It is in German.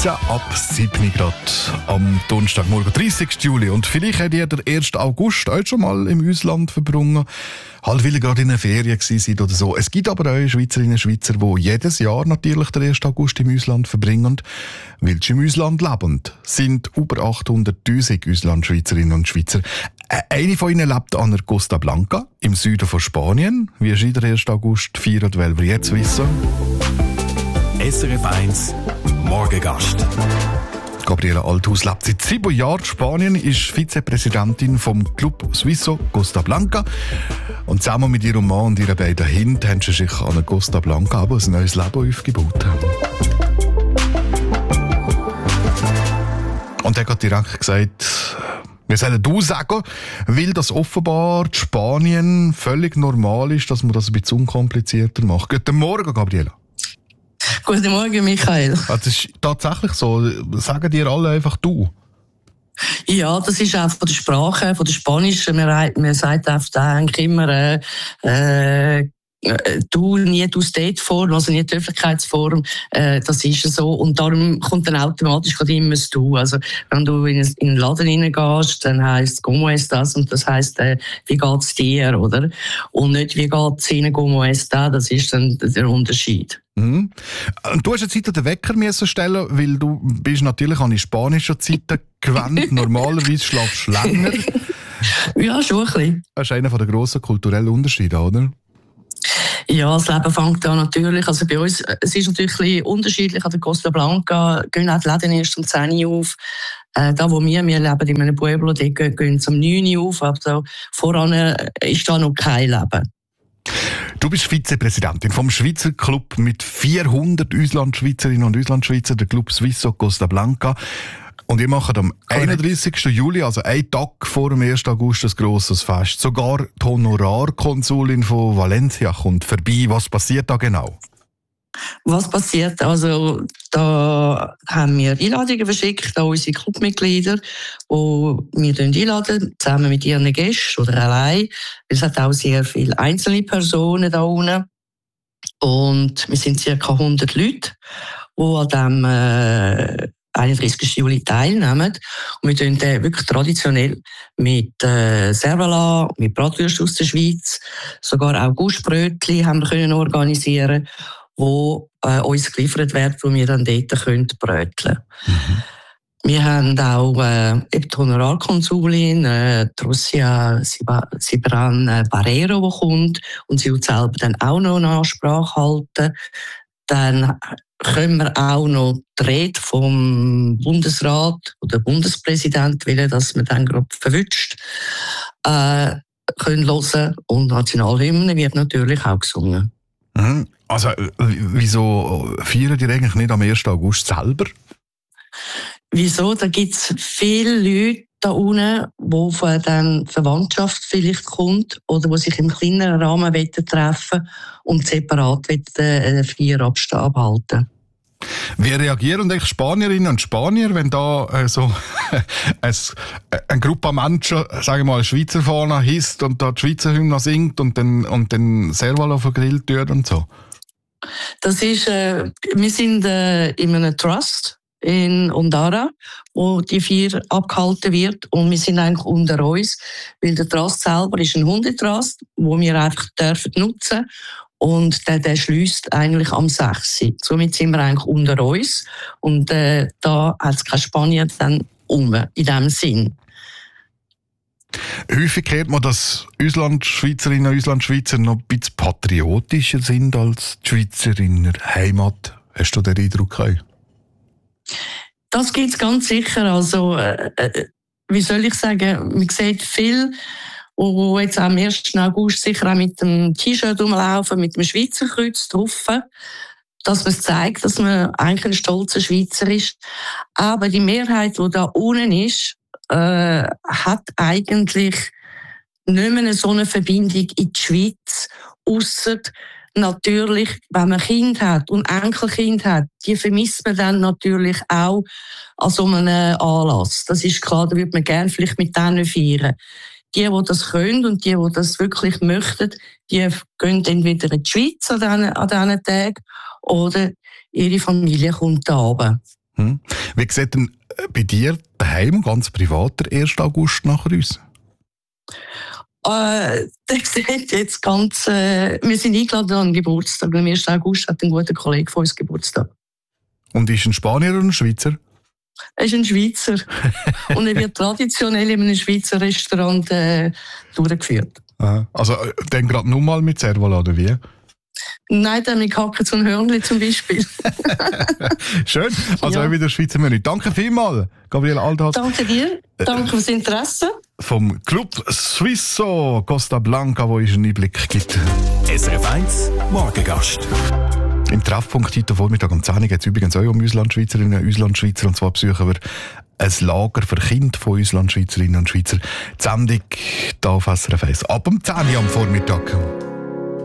15 ab 7 Grad am Donnerstagmorgen, 30. Juli. Und vielleicht hat ihr den 1. August auch schon mal im Ausland verbrungen. Halt, weil ihr gerade in einer Ferien seid oder so. Es gibt aber auch Schweizerinnen und Schweizer, die jedes Jahr natürlich den 1. August im Ausland verbringen. Weil sie im Ausland leben, sind über 800'000 Auslandschweizerinnen und Schweizer. Eine von ihnen lebt an der Costa Blanca im Süden von Spanien. Wie ist der 1. August feiert, wollen wir jetzt wissen. SRF 1 Morgengast. Gabriela Althaus lebt seit 7 Jahren in Spanien, ist Vizepräsidentin vom Club Suizo Costa Blanca. Und zusammen mit ihrem Mann und ihren beiden Kindern haben sie sich an der Costa Blanca aber ein neues Leben aufgebaut. Und er hat direkt gesagt, wir sollen du sagen, weil das offenbar in Spanien völlig normal ist, dass man das ein bisschen unkomplizierter macht. Guten Morgen, Gabriela. Guten Morgen, Michael. Das ist tatsächlich so. Sagen dir alle einfach du? Ja, das ist auch von der Sprache, von der Spanischen. Man sagt eigentlich immer du, nie du State-Form, also nie die Höflichkeitsform. Das ist so. Und darum kommt dann automatisch immer das Du. Also, wenn du in einen Laden reingehst, dann heisst «Como estás?» und das heisst «Wie geht's dir?» oder? Und nicht «Wie geht's Ihnen? Como está?» Das ist dann der Unterschied. Mhm. Du hast jetzt heute den Wecker müssen stellen, weil du bist natürlich an die spanischen Zeiten gewöhnt. Normalerweise schlafst du länger. Ja, schon ein bisschen. Das ist einer der grossen kulturellen Unterschiede, oder? Ja, das Leben fängt an natürlich. Also bei uns, es ist natürlich ein bisschen unterschiedlich. An der Costa Blanca gehen auch die Läden erst um 10 Uhr auf. Da, wo wir leben in einem Pueblo, die gehen um 9 Uhr auf. Aber da, voran ist da noch kein Leben. Du bist Vizepräsidentin vom Schweizer Club mit 400 Auslandschweizerinnen und Auslandschweizer, der Club Suizo Costa Blanca. Und ihr macht am 31. Juli, also einen Tag vor dem 1. August, ein grosses Fest. Sogar die Honorarkonsulin von Valencia kommt vorbei. Was passiert da genau? Was passiert? Also, da haben wir Einladungen verschickt an unsere Clubmitglieder, wo wir einladen, zusammen mit ihren Gästen oder allein. Es hat auch sehr viele einzelne Personen da unten. Und wir sind ca. 100 Leute, die an dem 31. Juli teilnehmen. Und wir tun wirklich traditionell mit Servala, mit Bratwürst aus der Schweiz, sogar auch Guschbrötchen haben wir können organisieren, wo uns geliefert werden, wo wir dann dort bröteln können. Mhm. Wir haben auch die Honorarkonsulin, Russia Sibran Barrero, die kommt und sie wird selber dann auch noch eine Ansprache halten. Dann können wir auch noch die Rede vom Bundesrat oder Bundespräsident, weil das man dann gerade verwünscht, können hören. Und Nationalhymne wird natürlich auch gesungen. Mhm. Also, wieso feiern die eigentlich nicht am 1. August selber? Wieso? Da gibt es viele Leute da unten, wo von der Verwandtschaft vielleicht kommt oder wo sich im kleineren Rahmen treffen und separat Feier abhalten. Wie reagieren eigentlich Spanierinnen und Spanier, wenn da eine Gruppe Menschen, sagen wir mal, Schweizer Fahne hisst und da die Schweizer Hymne singt und dann Servala vergrillt wird und so? Das ist, wir sind in einem Trust in Ondara, wo die Feier abgehalten wird. Und wir sind eigentlich unter uns, weil der Trust selber ist ein Hundetrust, den wir einfach nutzen dürfen. Und der schliesst eigentlich am 6. Somit sind wir eigentlich unter uns. Und da hat es kein Spanier dann in diesem Sinn. Häufig hört man, dass Auslandschweizerinnen und Auslandschweizer noch ein bisschen patriotischer sind als die Schweizer in der Heimat. Hast du den Eindruck gehabt? Das gibt es ganz sicher. Also, wie soll ich sagen, man sieht viel, wo jetzt am 1. August sicher auch mit dem T-Shirt rumlaufen, mit dem Schweizer Kreuz drauf, dass man zeigt, dass man eigentlich ein stolzer Schweizer ist. Aber die Mehrheit, die da unten ist, hat eigentlich nicht mehr so eine Verbindung in die Schweiz, ausser natürlich, wenn man Kind hat und Enkelkind hat, die vermisst man dann natürlich auch an so einem Anlass. Das ist klar, da würde man gerne vielleicht mit denen feiern. Die das können und die das wirklich möchten, die gehen entweder in die Schweiz an diesen Tagen oder ihre Familie kommt da runter. Wie sieht denn bei dir daheim ganz privat der 1. August nachher aus? Der sieht jetzt ganz... wir sind eingeladen an den Geburtstag. Am 1. August hat ein guter Kollege von uns Geburtstag. Und ist ein Spanier oder ein Schweizer? Er ist ein Schweizer. Und er wird traditionell in einem Schweizer Restaurant durchgeführt. Aha. Also dann gerade nur mal mit Servola, oder wie? Nein, dann mit Hacken und Hörnli zum Beispiel. Schön. Also auch wieder Schweizer Menü. Danke vielmals, Gabriele Althaus. Danke dir. Danke fürs Interesse. Vom Club Suisso Costa Blanca, wo es einen Einblick gibt. SRF 1 Morgengast. Im Treffpunkt heute Vormittag um 10 Uhr geht es übrigens auch um Auslandschweizerinnen und Auslandschweizer. Und zwar besuchen wir ein Lager für Kinder von Auslandschweizerinnen und Schweizer. Die Sendung hier auf SRF 1 ab um 10 Uhr am Vormittag.